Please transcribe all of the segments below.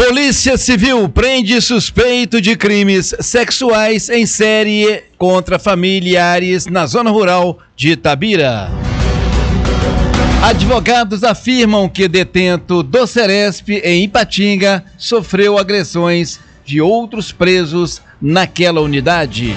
Polícia Civil prende suspeito de crimes sexuais em série contra familiares na zona rural de Itabira. Advogados afirmam que detento do Ceresp em Ipatinga sofreu agressões de outros presos naquela unidade.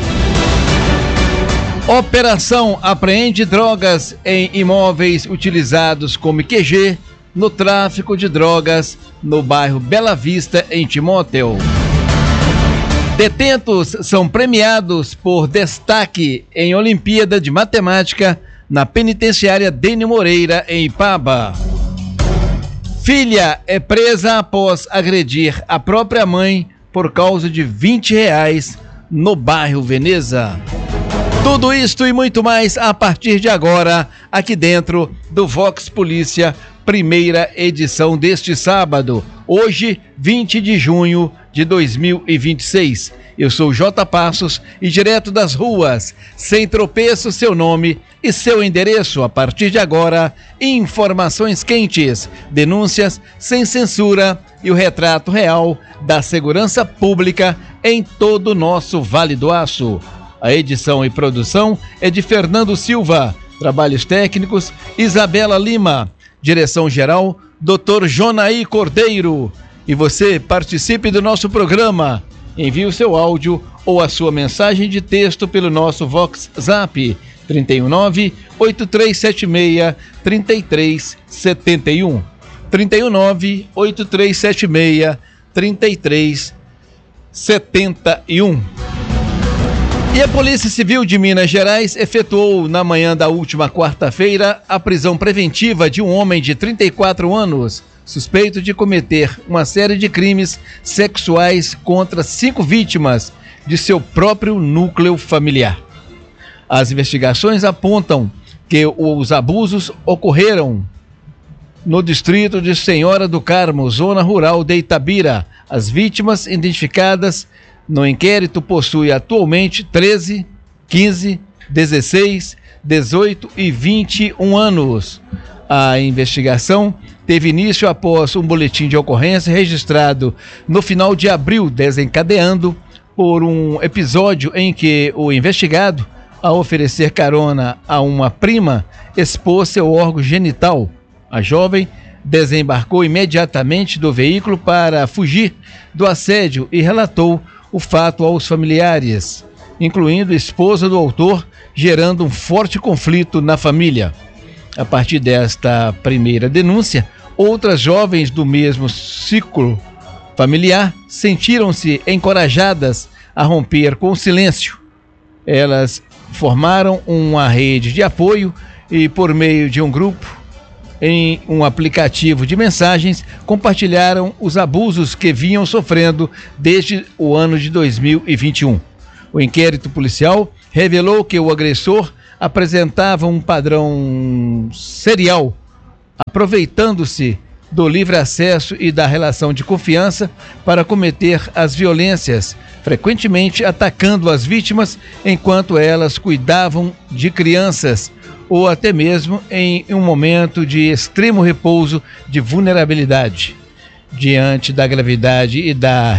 Operação apreende drogas em imóveis utilizados como QG no tráfico de drogas no bairro Bela Vista, em Timóteo. Detentos são premiados por destaque em Olimpíada de Matemática na penitenciária Dene Moreira, em Ipaba. Filha é presa após agredir a própria mãe por causa de R$20 no bairro Veneza. Tudo isto e muito mais a partir de agora, aqui dentro do Vox Polícia, primeira edição deste sábado, hoje, 20 de junho de 2026. Eu sou J. Passos e direto das ruas, sem tropeço, seu nome e seu endereço. A partir de agora, informações quentes, denúncias sem censura e o retrato real da segurança pública em todo o nosso Vale do Aço. A edição e produção é de Fernando Silva, trabalhos técnicos Isabela Lima, direção-geral Dr. Jonaí Cordeiro. E você participe do nosso programa. Envie o seu áudio ou a sua mensagem de texto pelo nosso Vox Zap 319-8376-3371. 319-8376-3371. E a Polícia Civil de Minas Gerais efetuou na manhã da última quarta-feira a prisão preventiva de um homem de 34 anos, suspeito de cometer uma série de crimes sexuais contra 5 vítimas de seu próprio núcleo familiar. As investigações apontam que os abusos ocorreram no distrito de Senhora do Carmo, zona rural de Itabira. As vítimas identificadas no inquérito possuem atualmente 13, 15, 16, 18 e 21 anos. A investigação teve início após um boletim de ocorrência registrado no final de abril, desencadeando por um episódio em que o investigado, ao oferecer carona a uma prima, expôs seu órgão genital. A jovem desembarcou imediatamente do veículo para fugir do assédio e relatou o fato aos familiares, incluindo a esposa do autor, gerando um forte conflito na família. A partir desta primeira denúncia, outras jovens do mesmo ciclo familiar sentiram-se encorajadas a romper com o silêncio. Elas formaram uma rede de apoio e, por meio de um grupo, em um aplicativo de mensagens, compartilharam os abusos que vinham sofrendo desde o ano de 2021. O inquérito policial revelou que o agressor apresentava um padrão serial, aproveitando-se do livre acesso e da relação de confiança para cometer as violências, frequentemente atacando as vítimas enquanto elas cuidavam de crianças, ou até mesmo em um momento de extremo repouso de vulnerabilidade. Diante da gravidade e da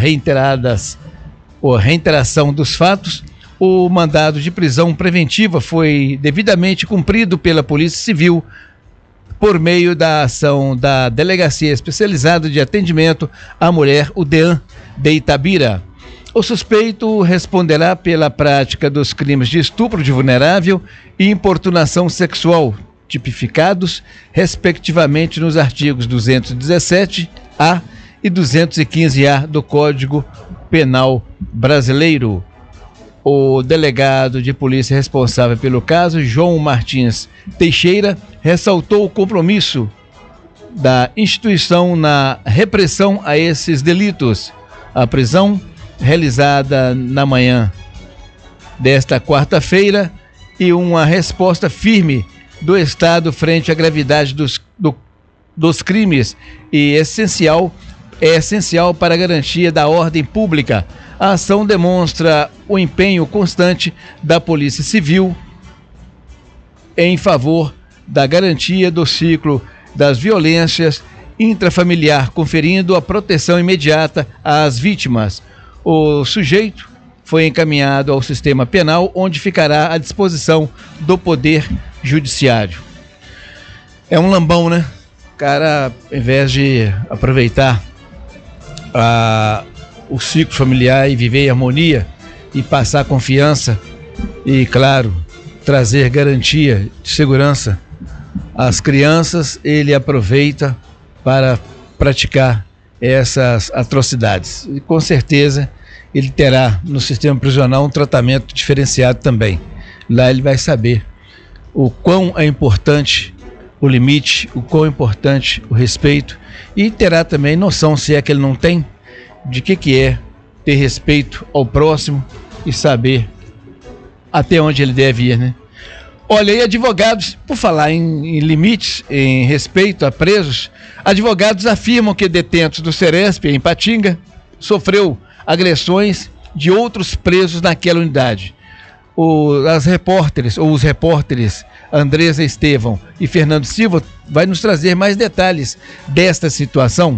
reiteração dos fatos, o mandado de prisão preventiva foi devidamente cumprido pela Polícia Civil por meio da ação da Delegacia Especializada de Atendimento à Mulher, o DEAN, de Itabira. O suspeito responderá pela prática dos crimes de estupro de vulnerável e importunação sexual, tipificados, respectivamente, nos artigos 217-A e 215-A do Código Penal Brasileiro. O delegado de polícia responsável pelo caso, João Martins Teixeira, ressaltou o compromisso da instituição na repressão a esses delitos. A prisão, realizada na manhã desta quarta-feira, e uma resposta firme do Estado frente à gravidade dos crimes é essencial para a garantia da ordem pública. A ação demonstra o empenho constante da Polícia Civil em favor da garantia do ciclo das violências intrafamiliar, conferindo a proteção imediata às vítimas. O sujeito foi encaminhado ao sistema penal, onde ficará à disposição do Poder Judiciário. É um lambão, né? O cara, ao invés de aproveitar o ciclo familiar e viver em harmonia e passar confiança e, claro, trazer garantia de segurança às crianças, ele aproveita para praticar essas atrocidades. E com certeza ele terá no sistema prisional um tratamento diferenciado também. Lá ele vai saber o quão é importante o limite, o quão é importante o respeito, e terá também noção, se é que ele não tem, de que é ter respeito ao próximo e saber até onde ele deve ir, né? Olha, e advogados, por falar em limites, em respeito a presos, advogados afirmam que detentos do Ceresp, em Patinga, sofreu agressões de outros presos naquela unidade. Os repórteres Andresa Estevão e Fernando Silva vai nos trazer mais detalhes desta situação.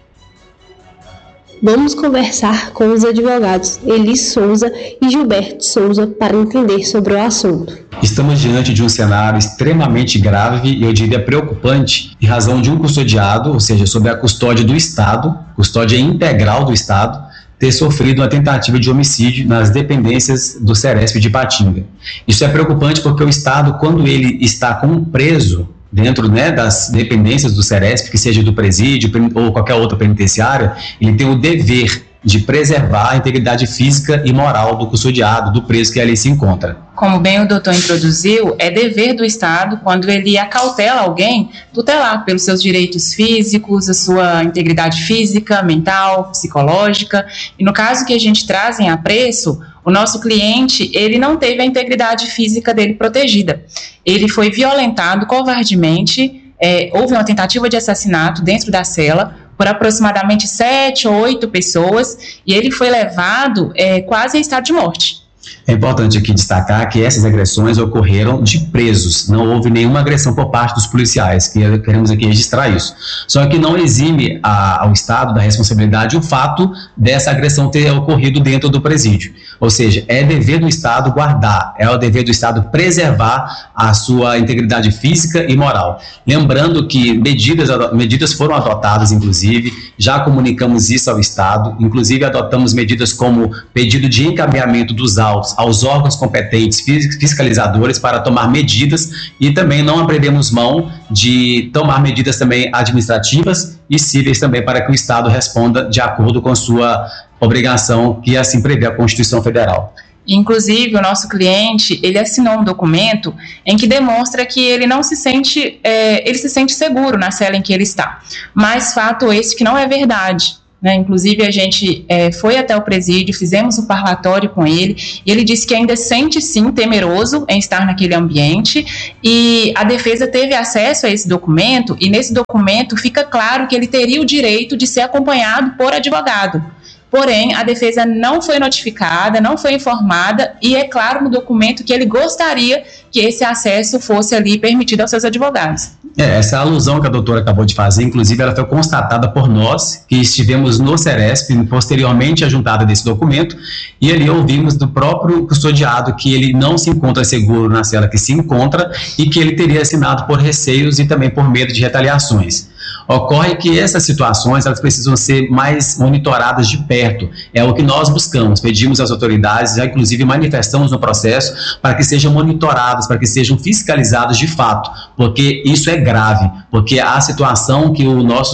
Vamos conversar com os advogados Elis Souza e Gilberto Souza para entender sobre o assunto. Estamos diante de um cenário extremamente grave e eu diria preocupante, em razão de um custodiado, ou seja, sob a custódia do Estado, custódia integral do Estado, ter sofrido uma tentativa de homicídio nas dependências do Ceresp de Patinga. Isso é preocupante porque o Estado, quando ele está com um preso dentro, né, das dependências do Ceresp, que seja do presídio ou qualquer outra penitenciária, ele tem o dever de preservar a integridade física e moral do custodiado, do preso que ali se encontra. Como bem o doutor introduziu, é dever do Estado, quando ele acautela alguém, tutelar pelos seus direitos físicos, a sua integridade física, mental, psicológica. E no caso que a gente traz em apreço, o nosso cliente, ele não teve a integridade física dele protegida. Ele foi violentado covardemente, houve uma tentativa de assassinato dentro da cela, por aproximadamente 7 ou 8 pessoas, e ele foi levado quase em estado de morte. É importante aqui destacar que essas agressões ocorreram de presos, não houve nenhuma agressão por parte dos policiais, queremos aqui registrar isso. Só que não exime ao Estado da responsabilidade o fato dessa agressão ter ocorrido dentro do presídio. Ou seja, é dever do Estado guardar, é o dever do Estado preservar a sua integridade física e moral. Lembrando que medidas foram adotadas, inclusive, já comunicamos isso ao Estado, inclusive adotamos medidas como pedido de encaminhamento dos autos aos órgãos competentes fiscalizadores para tomar medidas, e também não abriremos mão de tomar medidas também administrativas e cíveis também para que o Estado responda de acordo com sua obrigação, que assim prevê a Constituição Federal. Inclusive, o nosso cliente, ele assinou um documento em que demonstra que ele não se sente, ele se sente seguro na cela em que ele está. Mas fato esse que não é verdade. Inclusive, a gente foi até o presídio, fizemos um parlatório com ele, e ele disse que ainda sente sim temeroso em estar naquele ambiente, e a defesa teve acesso a esse documento, e nesse documento fica claro que ele teria o direito de ser acompanhado por advogado. Porém, a defesa não foi notificada, não foi informada, e é claro no documento que ele gostaria que esse acesso fosse ali permitido aos seus advogados. Essa alusão que a doutora acabou de fazer, inclusive, ela foi constatada por nós, que estivemos no Ceresp, posteriormente a juntada desse documento, e ali ouvimos do próprio custodiado que ele não se encontra seguro na cela que se encontra e que ele teria assinado por receios e também por medo de retaliações. Ocorre que essas situações, elas precisam ser mais monitoradas de perto. É o que nós buscamos, pedimos às autoridades, já inclusive manifestamos no processo, para que sejam monitoradas, para que sejam fiscalizadas de fato, porque isso é grave, porque a situação que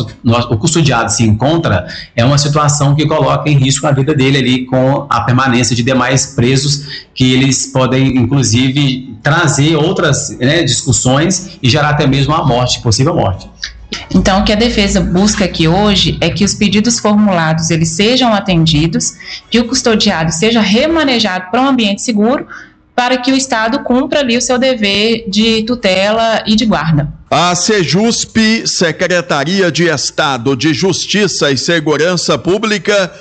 o custodiado se encontra é uma situação que coloca em risco a vida dele ali, com a permanência de demais presos, que eles podem, inclusive, trazer outras discussões e gerar até mesmo a morte, possível morte. Então, o que a defesa busca aqui hoje é que os pedidos formulados eles sejam atendidos, que o custodiado seja remanejado para um ambiente seguro, para que o Estado cumpra ali o seu dever de tutela e de guarda. A Sejusp, Secretaria de Estado de Justiça e Segurança Pública,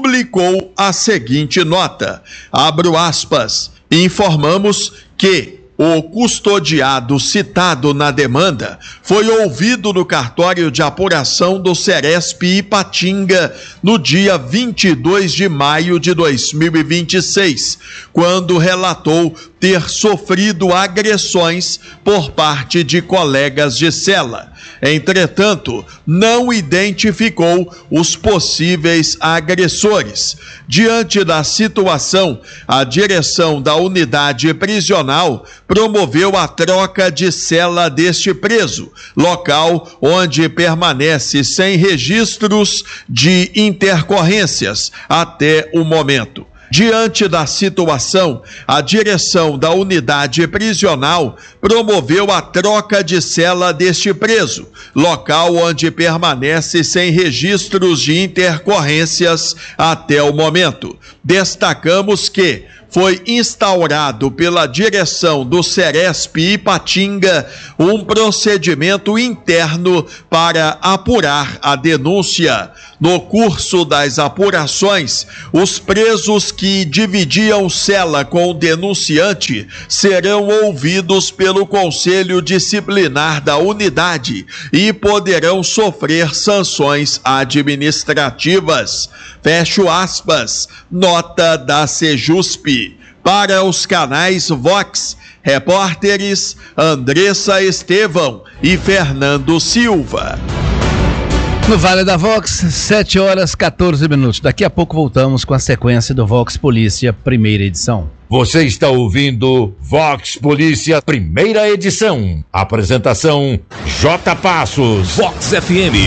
publicou a seguinte nota, abro aspas, informamos que O custodiado citado na demanda foi ouvido no cartório de apuração do Ceresp Ipatinga no dia 22 de maio de 2026, quando relatou ter sofrido agressões por parte de colegas de cela. Entretanto, não identificou os possíveis agressores. Diante da situação, a direção da unidade prisional promoveu a troca de cela deste preso, local onde permanece sem registros de intercorrências até o momento. Diante da situação, a direção da unidade prisional promoveu a troca de cela deste preso, local onde permanece sem registros de intercorrências até o momento. Destacamos que foi instaurado pela direção do Ceresp Ipatinga um procedimento interno para apurar a denúncia. No curso das apurações, os presos que dividiam cela com o denunciante serão ouvidos pelo Conselho Disciplinar da unidade e poderão sofrer sanções administrativas. Fecho aspas, nota da Sejusp. Para os canais Vox, repórteres Andressa Estevão e Fernando Silva. No Vale da Vox, 7h14. Daqui a pouco voltamos com a sequência do Vox Polícia, primeira edição. Você está ouvindo Vox Polícia, primeira edição. Apresentação J. Passos. Vox FM.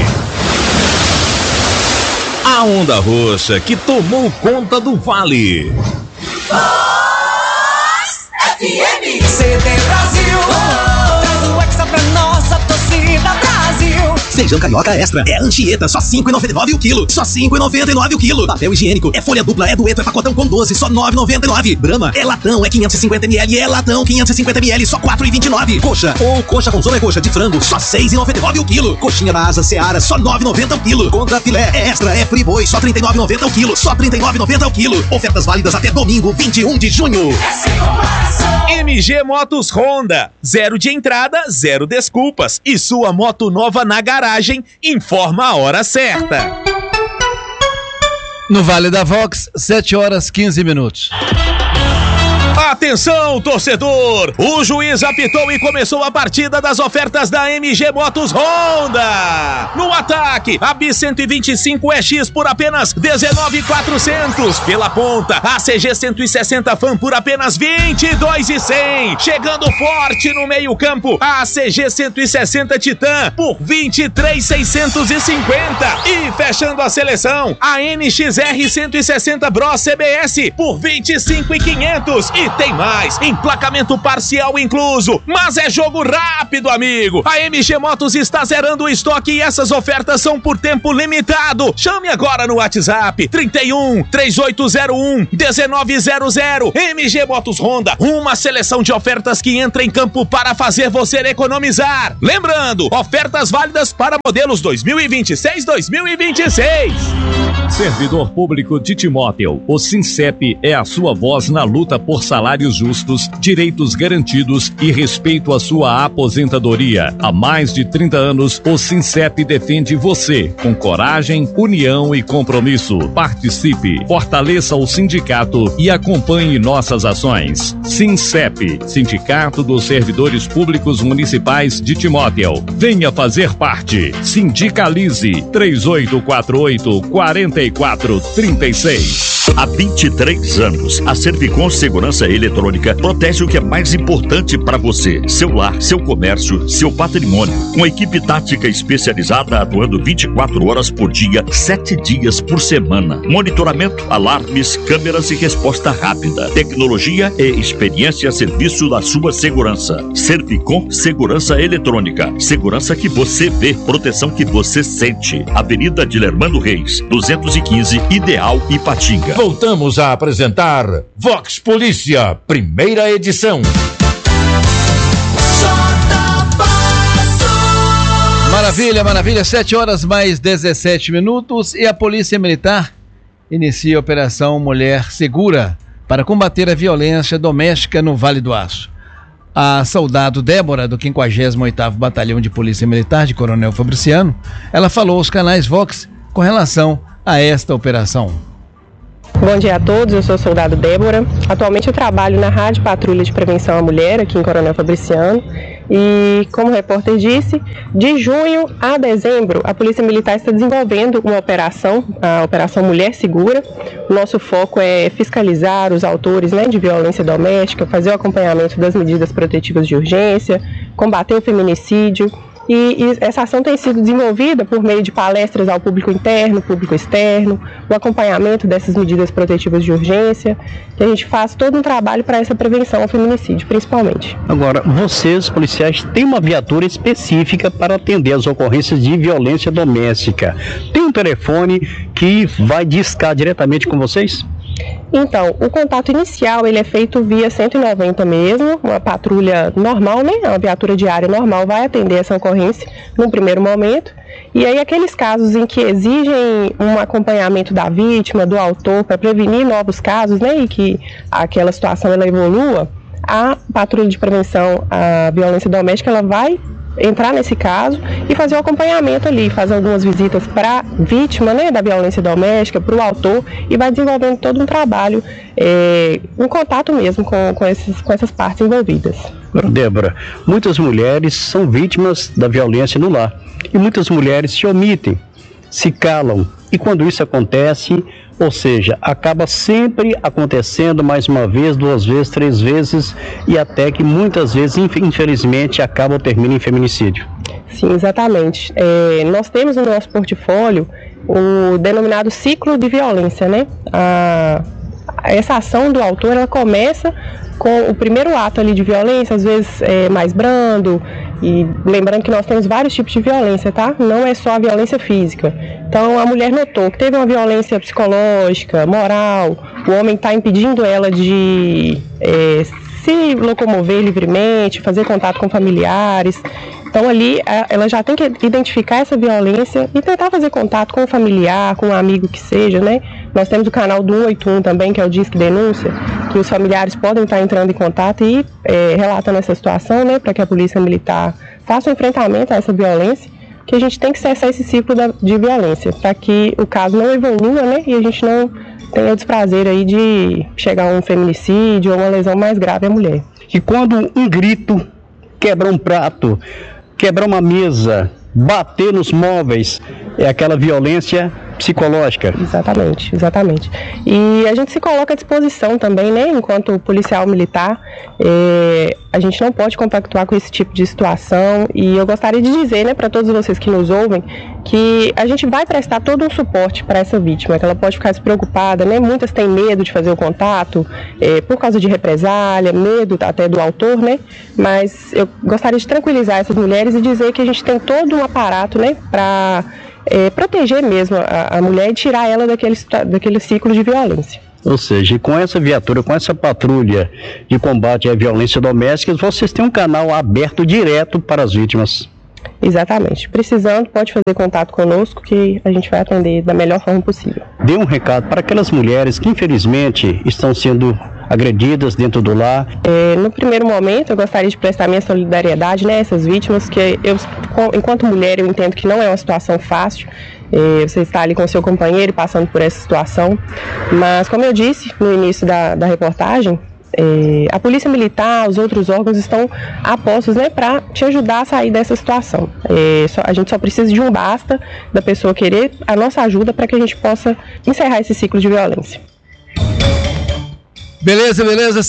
A onda roxa que tomou conta do Vale. Vox FM. CD Brasil. Traz o Hexa pra nossa torcida Brasil. Feijão carioca extra, é Anchieta, só R$5,99 o quilo. Só R$5,99 o quilo. Papel higiênico, é folha dupla, é dueto, é pacotão com 12, só R$9,99. Brahma, é latão, é 550ml, é latão, 550ml, só R$4,29. Coxa, ou coxa com sobrecoxa de frango, só R$6,99 o quilo. Coxinha da asa Seara, só R$9,90 o quilo. Contra filé, é extra, é friboi, só R$39,90 o quilo. Só R$39,90 o quilo. Ofertas válidas até domingo, 21 de junho. MG Motos Honda, 0 de entrada, 0 desculpas. E sua moto nova na garagem, informa a hora certa. No Vale da Vox, 7h15. Atenção, torcedor! O juiz apitou e começou a partida das ofertas da MG Motos Honda. No ataque, a Bis 125EX por apenas R$19,400. Pela ponta, a CG 160 Fan por apenas R$22,100. Chegando forte no meio campo, a CG 160 Titan por R$23,650. E fechando a seleção, a NXR 160 Bros CBS por R$25,500. E tem mais, emplacamento parcial incluso, mas é jogo rápido, amigo. A MG Motos está zerando o estoque e essas ofertas são por tempo limitado. Chame agora no WhatsApp 31 3801 1900. MG Motos Honda, uma seleção de ofertas que entra em campo para fazer você economizar. Lembrando, ofertas válidas para modelos 2026-2026. Servidor público de Timóteo, o Sincep é a sua voz na luta por salários justos, direitos garantidos e respeito à sua aposentadoria. Há mais de 30 anos, o Sincep defende você, com coragem, união e compromisso. Participe, fortaleça o sindicato e acompanhe nossas ações. Sincep, Sindicato dos Servidores Públicos Municipais de Timóteo. Venha fazer parte. Sindicalize 3848-4436. Há 23 anos, a Servicom Segurança Eletrônica protege o que é mais importante para você: seu lar, seu comércio, seu patrimônio. Uma equipe tática especializada atuando 24 horas por dia, 7 dias por semana. Monitoramento, alarmes, câmeras e resposta rápida. Tecnologia e experiência a serviço da sua segurança. Servicom Segurança Eletrônica. Segurança que você vê, proteção que você sente. Avenida Dilermando Reis, 215, Ideal, Ipatinga. Voltamos a apresentar Vox Polícia, primeira edição. Maravilha, 7h17 e a Polícia Militar inicia a Operação Mulher Segura para combater a violência doméstica no Vale do Aço. A soldado Débora, do 58º Batalhão de Polícia Militar de Coronel Fabriciano, ela falou aos canais Vox com relação a esta operação. Bom dia a todos, eu sou a soldado Débora. Atualmente eu trabalho na Rádio Patrulha de Prevenção à Mulher, aqui em Coronel Fabriciano. E, como o repórter disse, de junho a dezembro, a Polícia Militar está desenvolvendo uma operação, a Operação Mulher Segura. O nosso foco é fiscalizar os autores, de violência doméstica, fazer o acompanhamento das medidas protetivas de urgência, combater o feminicídio. E essa ação tem sido desenvolvida por meio de palestras ao público interno, público externo, o acompanhamento dessas medidas protetivas de urgência, que a gente faz todo um trabalho para essa prevenção ao feminicídio, principalmente. Agora, vocês, policiais, têm uma viatura específica para atender as ocorrências de violência doméstica. Tem um telefone que vai discar diretamente com vocês? Então, o contato inicial ele é feito via 190 mesmo, uma patrulha normal, uma viatura diária normal vai atender essa ocorrência num primeiro momento. E aí aqueles casos em que exigem um acompanhamento da vítima, do autor, para prevenir novos casos, e que aquela situação ela evolua, a patrulha de prevenção à violência doméstica ela vai entrar nesse caso e fazer o acompanhamento ali, fazer algumas visitas para a vítima da violência doméstica, para o autor, e vai desenvolvendo todo um trabalho, um contato mesmo com essas partes envolvidas. Débora, muitas mulheres são vítimas da violência no lar e muitas mulheres se omitem, se calam, e quando isso acontece, ou seja, acaba sempre acontecendo mais uma vez, 2 vezes, 3 vezes, e até que muitas vezes, infelizmente, acaba ou termina em feminicídio. Sim, exatamente. Nós temos no nosso portfólio o denominado ciclo de violência, Essa ação do autor, ela começa com o primeiro ato ali de violência, às vezes mais brando, e lembrando que nós temos vários tipos de violência, tá? Não é só a violência física. Então a mulher notou que teve uma violência psicológica, moral, o homem está impedindo ela de se locomover livremente, fazer contato com familiares. Então ali ela já tem que identificar essa violência e tentar fazer contato com o familiar, com um amigo que seja, Nós temos o canal do 181 também, que é o Disque Denúncia, que os familiares podem estar entrando em contato e relatando essa situação, para que a Polícia Militar faça um enfrentamento a essa violência, que a gente tem que cessar esse ciclo de violência, para que o caso não evolua, e a gente não tenha o desprazer aí de chegar a um feminicídio ou uma lesão mais grave à mulher. E quando um grito, quebrar um prato, quebrar uma mesa, bater nos móveis, é aquela violência psicológica. Exatamente. E a gente se coloca à disposição também, enquanto policial militar, a gente não pode compactuar com esse tipo de situação, e eu gostaria de dizer, para todos vocês que nos ouvem, que a gente vai prestar todo um suporte para essa vítima, que ela pode ficar despreocupada, muitas têm medo de fazer o contato, por causa de represália, medo até do autor, mas eu gostaria de tranquilizar essas mulheres e dizer que a gente tem todo um aparato, para proteger mesmo a mulher e tirar ela daquele ciclo de violência. Ou seja, com essa viatura, com essa patrulha de combate à violência doméstica, vocês têm um canal aberto direto para as vítimas. Exatamente. Precisando, pode fazer contato conosco que a gente vai atender da melhor forma possível. Dê um recado para aquelas mulheres que infelizmente estão sendo agredidas dentro do lar. No primeiro momento, eu gostaria de prestar minha solidariedade, a essas vítimas, que eu, enquanto mulher, eu entendo que não é uma situação fácil. Você está ali com o seu companheiro passando por essa situação. Mas, como eu disse no início da reportagem, a Polícia Militar, os outros órgãos estão a postos, para te ajudar a sair dessa situação. A gente só precisa de um basta, da pessoa querer a nossa ajuda para que a gente possa encerrar esse ciclo de violência. Beleza,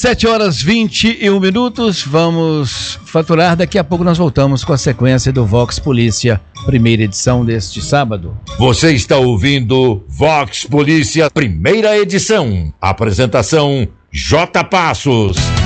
7h21. Vamos faturar, daqui a pouco nós voltamos com a sequência do Vox Polícia, primeira edição deste sábado. Você está ouvindo Vox Polícia, primeira edição. Apresentação J. Passos.